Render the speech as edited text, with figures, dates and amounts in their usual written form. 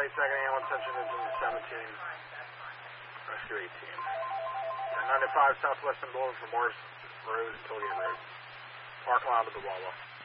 22nd ambulance, attention engine 17, rescue 18. 95 southwestern Boulevard from Morris Road and Tollgate Road. Park line to the Wawa.